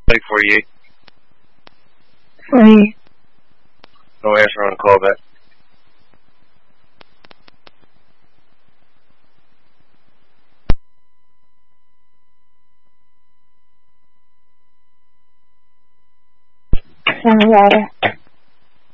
Like 48. 48. No answer on call back. Send the water.